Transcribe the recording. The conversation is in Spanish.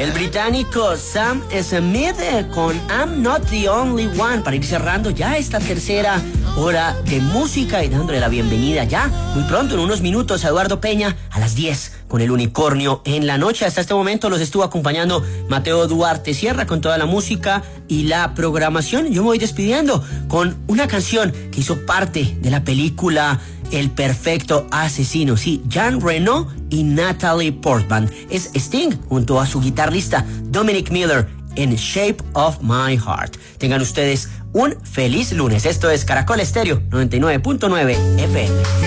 El británico Sam Smith con I'm Not the Only One, para ir cerrando ya esta tercera hora de música y dándole la bienvenida ya muy pronto, en unos minutos, a Eduardo Peña a las 10 con El Unicornio en la noche. Hasta este momento los estuvo acompañando Mateo Duarte Sierra con toda la música y la programación. Yo me voy despidiendo con una canción que hizo parte de la película El Perfecto Asesino. Sí, Jean Reno y Natalie Portman. Es Sting junto a su guitarrista Dominic Miller en Shape of My Heart. Tengan ustedes un feliz lunes. Esto es Caracol Estéreo 99.9 FM.